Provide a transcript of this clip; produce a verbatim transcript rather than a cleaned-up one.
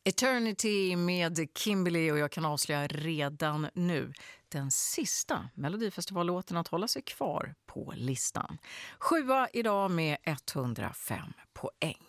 Eternity med Kimberly, och jag kan avslöja redan nu den sista Melodifestivallåten att hålla sig kvar på listan. Sjua idag med etthundrafem poäng.